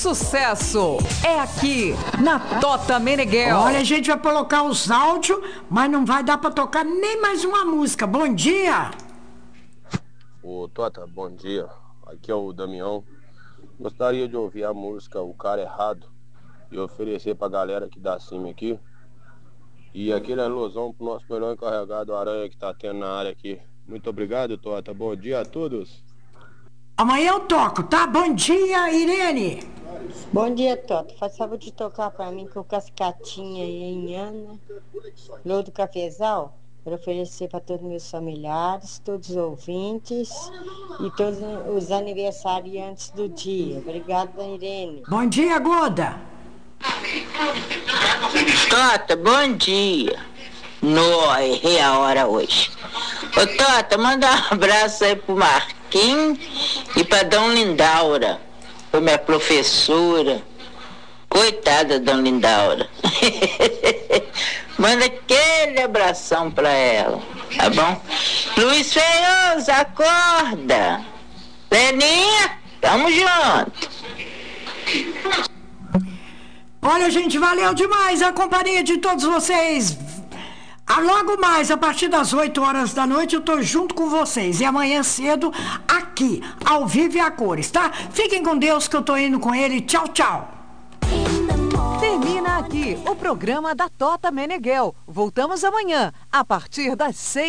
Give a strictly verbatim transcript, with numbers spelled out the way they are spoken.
Sucesso é aqui na Tota Meneghel. Olha, a gente vai colocar os áudios, mas não vai dar pra tocar nem mais uma música. Bom dia! Ô Tota, bom dia. Aqui é o Damião. Gostaria de ouvir a música O Cara Errado e oferecer pra galera que dá cima aqui. E aquele alusão pro nosso melhor encarregado, Aranha, que tá tendo na área aqui. Muito obrigado, Tota. Bom dia a todos. Amanhã eu toco, tá? Bom dia, Irene! Bom dia, Tota. Faz favor de tocar pra mim com o Cascatinha e em Ana, Lô do Cafezal, para oferecer para todos os meus familiares, todos os ouvintes e todos os aniversariantes do dia. Obrigada, Irene. Bom dia, Goda! Tota, bom dia. No, errei a hora hoje. Ô Tota, manda um abraço aí pro Marquinhos e pra Dona Lindaura, foi minha professora. Coitada da Dona Lindaura. Manda aquele abração pra ela, tá bom? Luiz Feioso, acorda. Leninha, tamo junto. Olha, gente, valeu demais a companhia de todos vocês. Ah, logo mais, a partir das oito horas da noite, eu tô junto com vocês. E amanhã cedo, aqui, ao vivo e a cores, tá? Fiquem com Deus que eu tô indo com ele. Tchau, tchau. Termina aqui o programa da Tota Meneghel. Voltamos amanhã, a partir das seis.